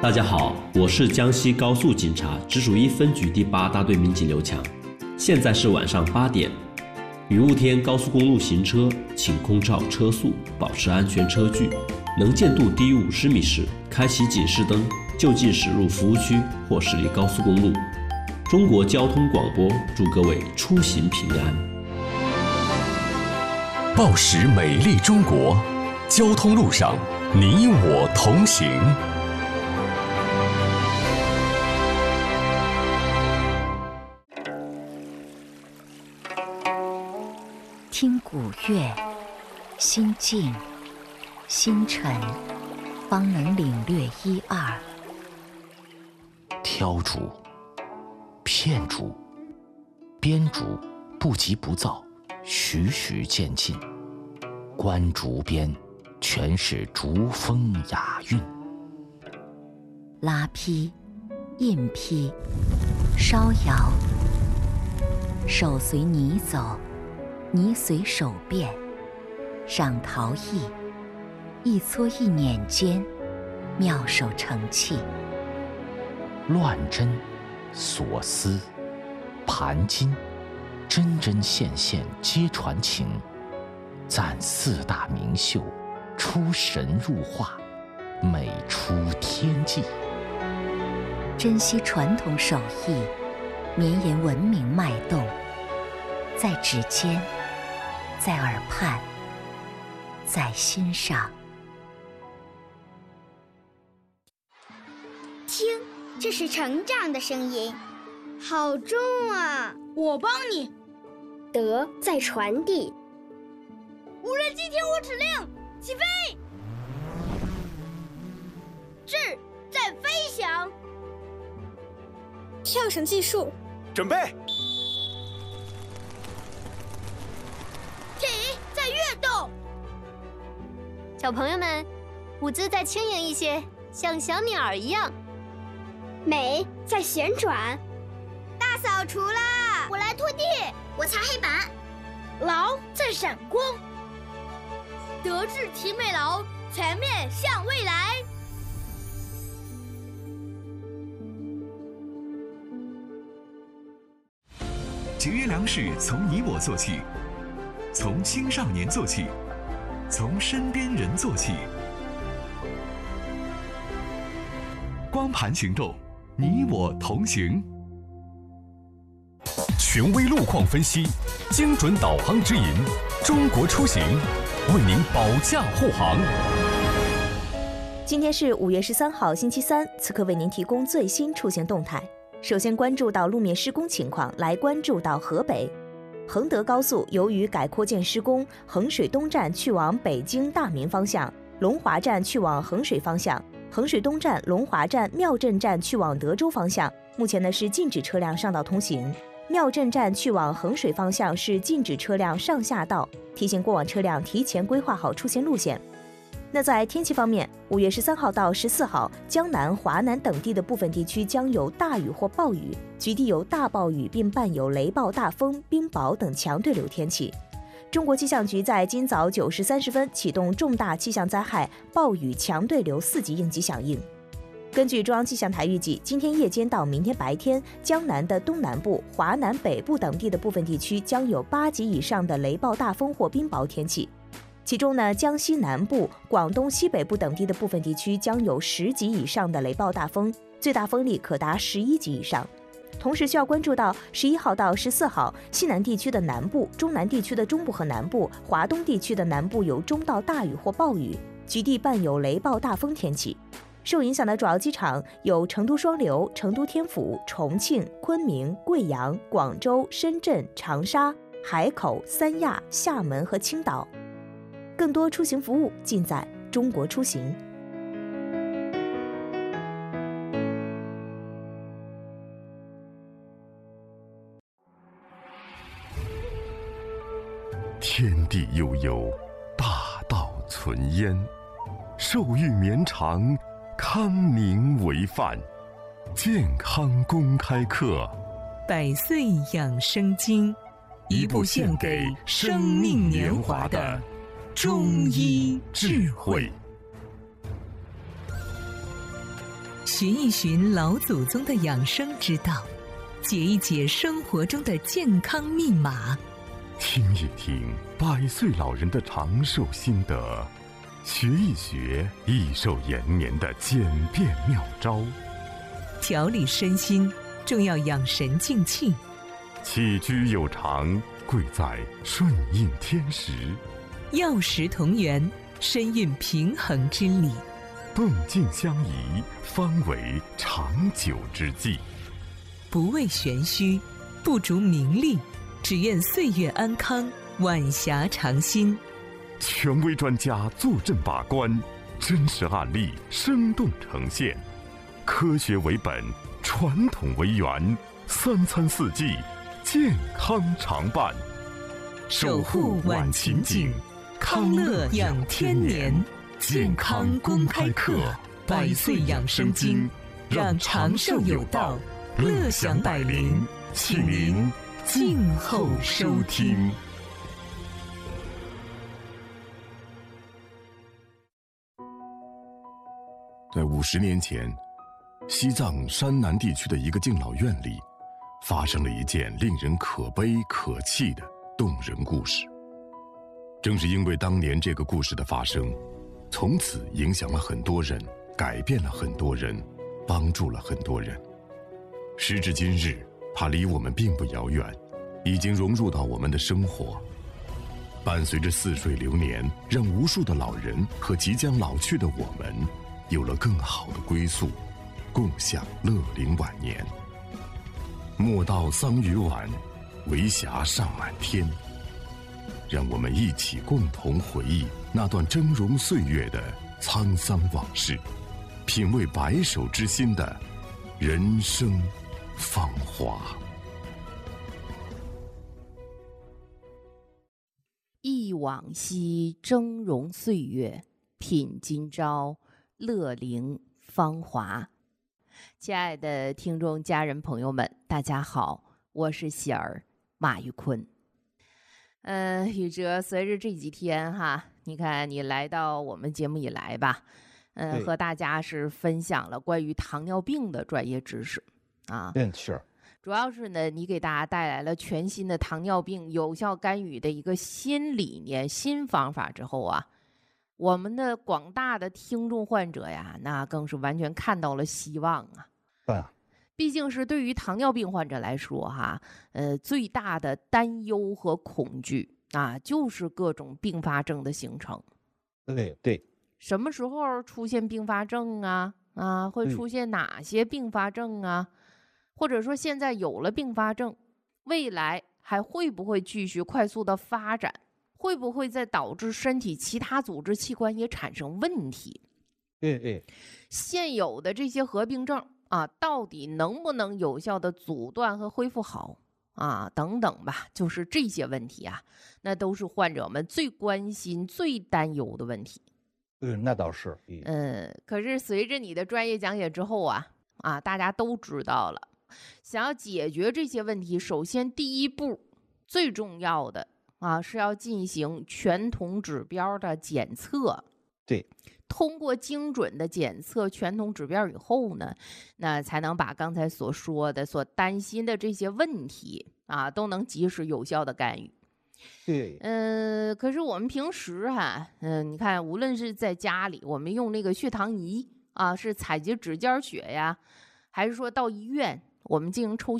大家好，我是江西高速警察直属1分局第8大队民警刘强。现在是晚上8点。雨雾天高速公路行车，请空照车速，保持安全车距。能见度低于50米时，开启警示灯，就近驶入服务区或驶离高速公路。中国交通广播祝各位出行平安。 报时美丽中国，交通路上你我同行。 听古乐，心静心沉，方能领略一二。 挑竹、片竹、编竹不急不躁，徐徐渐进。观竹边，全是竹风雅韵。 拉坯、印坯、烧窑，手随泥走，泥随手变。赏陶艺，一撮一捻间，妙手成器。 乱针、锁丝、盘金，针针线线皆传情。赞4大名秀，出神入化，美出天际。 珍惜传统手艺，绵延文明脉动，在指尖，在耳畔，在心上。 听，这是成长的声音，好重啊！ 我帮你。 德在传递。 无人机听我指令，起飞！志在飞翔。 跳绳计数， 准备。 体在跃动。 小朋友们，舞姿再轻盈一些，像小鸟一样。 美在旋转。 大扫除啦！我来拖地， 我擦黑板。 劳在闪光。德智体美劳，全面向未来。 节约粮食从你我做起，从青少年做起，从身边人做起。光盘行动，你我同行。 权威路况分析，精准导航指引，中国出行为您保驾护航。 今天是5月13号星期三，此刻为您提供最新出行动态。首先关注到路面施工情况，来关注到河北衡德高速，由于改扩建施工，衡水东站去往北京大名方向，龙华站去往衡水方向，衡水东站、龙华站、庙镇站去往德州方向，目前是禁止车辆上道通行。庙镇站去往衡水方向是禁止车辆上下道，提醒过往车辆提前规划好出行路线。那在天气方面，5月13号到14号，江南、华南等地的部分地区将有大雨或暴雨，局地有大暴雨并伴有雷暴大风、冰雹等强对流天气。中国气象局在今早9时30分启动重大气象灾害暴雨强对流4级应急响应。根据中央气象台预计，今天夜间到明天白天，江南的东南部、华南北部等地的部分地区将有8级以上的雷暴大风或冰雹天气。其中呢，江西南部、广东西北部等地的部分地区将有10级以上的雷暴大风，最大风力可达11级以上。同时需要关注到11号到14号，西南地区的南部、中南地区的中部和南部、华东地区的南部有中到大雨或暴雨，局地伴有雷暴大风天气。受影响的主要机场有成都双流、成都天府、重庆、昆明、贵阳、广州、深圳、长沙、海口、三亚、厦门和青岛。更多出行服务尽在中国出行。 天地悠悠，大道存焉。寿育绵长，康宁为范。健康公开课， 百岁养生经，一部献给生命年华的中医智慧。 寻一寻老祖宗的养生之道，解一解生活中的健康密码， 听一听100岁老人的长寿心得，学一学益寿延年的简便妙招。 调理身心，重要养神静气。 起居有常，贵在顺应天时。 药食同源，身运平衡之理。 动静相宜，方为长久之计。 不为玄虚，不逐名利，只愿岁月安康，晚霞长新。 权威专家坐镇把关，真实案例生动呈现，科学为本，传统为源，3餐4季，健康常伴。 守护晚晴景，康乐养天年。健康公开课，100岁养生经，让长寿有道，乐享百龄，请您静候收听。 在50年前，西藏山南地区的一个敬老院里，发生了一件令人可悲可气的动人故事。正是因为当年这个故事的发生，从此影响了很多人，改变了很多人，帮助了很多人。时至今日，它离我们并不遥远，已经融入到我们的生活。伴随着似水流年，让无数的老人和即将老去的我们有了更好的归宿，共享乐龄晚年。莫道桑榆晚，为霞尚满天。让我们一起共同回忆那段峥嵘岁月的沧桑往事，品味白首之心的人生芳华。 忆往昔峥嵘岁月，品今朝乐龄芳华。亲爱的听众家人朋友们，大家好，我是喜儿马玉坤。宇哲，随着这几天哈，你看你来到我们节目以来吧，和大家是分享了关于糖尿病的专业知识啊。 是。 主要是呢，你给大家带来了全新的糖尿病有效干预的一个新理念、新方法之后啊，我们的广大的听众患者呀，那更是完全看到了希望啊。 对啊。 毕竟是对于糖尿病患者来说哈，最大的担忧和恐惧啊，就是各种并发症的形成。 对。 什么时候出现并发症啊？会出现哪些并发症啊？或者说现在有了并发症，未来还会不会继续快速的发展？会不会再导致身体其他组织器官也产生问题？现有的这些合并症到底能不能有效的阻断和恢复好等等吧，就是这些问题啊，那都是患者们最关心、最担忧的问题。 那倒是。 可是随着你的专业讲解之后大家都知道了，想要解决这些问题，首先第一步最重要的是要进行全统指标的检测。 对。 通过精准的检测全统指标以后呢，那才能把刚才所说的、所担心的这些问题都能及时有效的干预。 对。 可是我们平时你看，无论是在家里，我们用那个血糖仪是采集指尖血呀，还是说到医院我们进行抽